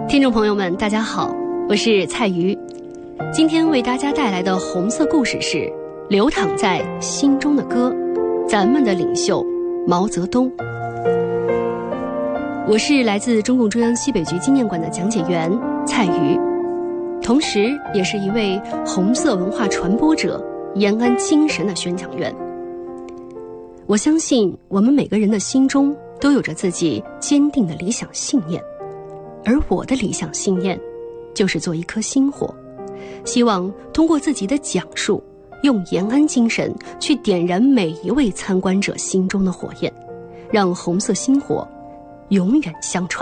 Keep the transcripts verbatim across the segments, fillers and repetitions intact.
听众朋友们，大家好，我是蔡瑜。今天为大家带来的红色故事是流淌在心中的歌，咱们的领袖毛泽东。我是来自中共中央西北局纪念馆的讲解员蔡瑜，同时也是一位红色文化传播者、延安精神的宣讲员。我相信我们每个人的心中都有着自己坚定的理想信念，而我的理想信念就是做一颗星火，希望通过自己的讲述，用延安精神去点燃每一位参观者心中的火焰，让红色星火永远相传。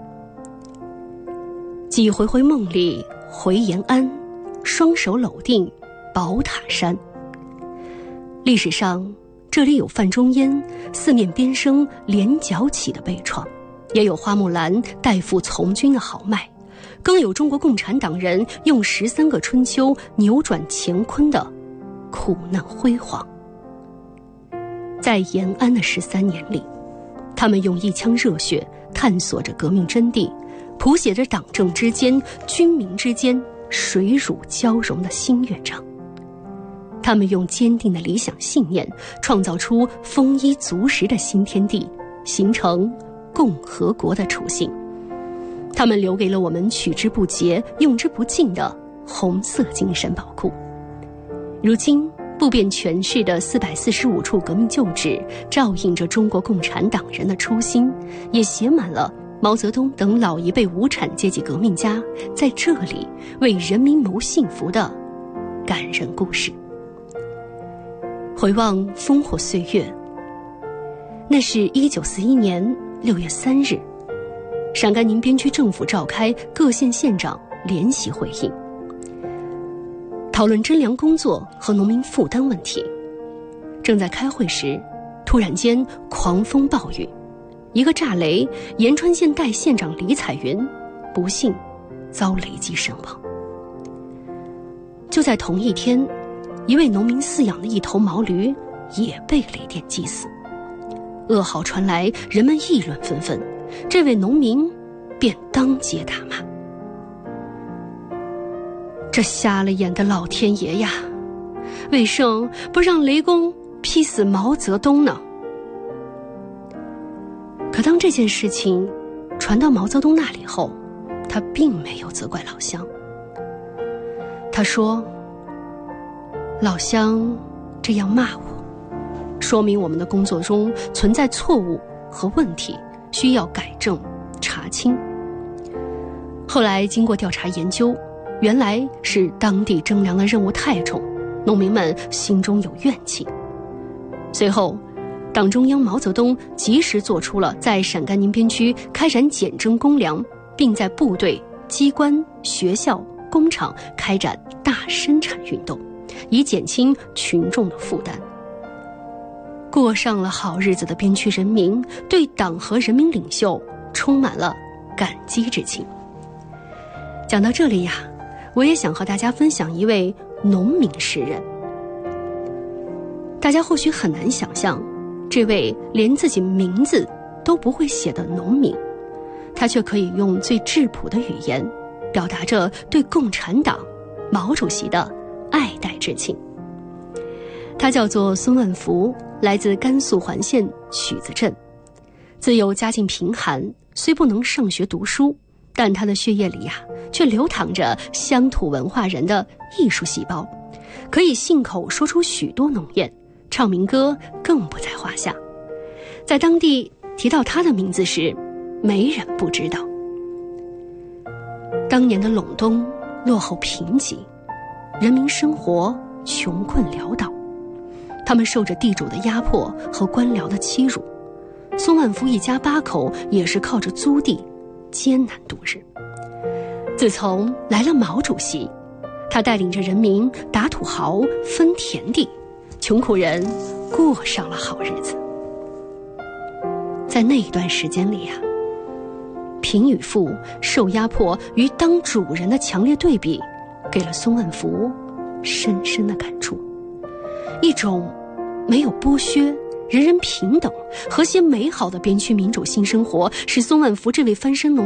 几回回梦里回延安，双手搂定宝塔山。历史上这里有范仲淹四面边生连脚起的悲怆，也有花木兰代父从军的豪迈，更有中国共产党人用十三个春秋扭转乾坤的苦难辉煌。在延安的十三年里，他们用一腔热血探索着革命真谛，谱写着党政之间、军民之间水乳交融的新乐章。他们用坚定的理想信念创造出丰衣足食的新天地，形成共和国的雏形。他们留给了我们取之不竭、用之不尽的红色精神宝库。如今不变诠释的四百四十五处革命旧址，照映着中国共产党人的初心，也写满了毛泽东等老一辈无产阶级革命家在这里为人民谋幸福的感人故事。回望烽火岁月，那是一九四一年六月三日，陕甘宁边区政府召开各县县长联席会议，讨论征粮工作和农民负担问题。正在开会时，突然间狂风暴雨，一个炸雷，延川县代县长李彩云不幸遭雷击身亡。就在同一天，一位农民饲养的一头毛驴也被雷电击死。噩耗传来，人们议论纷纷，这位农民便当街大骂：这瞎了眼的老天爷呀，为甚不让雷公劈死毛泽东呢？可当这件事情传到毛泽东那里后，他并没有责怪老乡。他说，老乡这样骂我，说明我们的工作中存在错误和问题，需要改正查清。后来经过调查研究，原来是当地征粮的任务太重，农民们心中有怨气。随后党中央毛泽东及时做出了在陕甘宁边区开展减征公粮，并在部队、机关、学校、工厂开展大生产运动，以减轻群众的负担。过上了好日子的边区人民对党和人民领袖充满了感激之情。讲到这里呀，我也想和大家分享一位农民诗人。大家或许很难想象，这位连自己名字都不会写的农民，他却可以用最质朴的语言表达着对共产党、毛主席的爱戴之情。他叫做孙万福，来自甘肃环县曲子镇。自幼家境贫寒，虽不能上学读书，但他的血液里呀、啊，却流淌着乡土文化人的艺术细胞，可以信口说出许多农谚，唱民歌更不在话下。在当地提到他的名字时，没人不知道。当年的陇东落后贫瘠，人民生活穷困潦倒，他们受着地主的压迫和官僚的欺辱。孙万福一家八口也是靠着租地艰难度日。自从来了毛主席，他带领着人民打土豪分田地，穷苦人过上了好日子。在那一段时间里啊，贫与富、受压迫与当主人的强烈对比，给了孙万福深深的感触。一种没有剥削、人人平等、和谐美好的边区民主新生活，使孙万福这位翻身农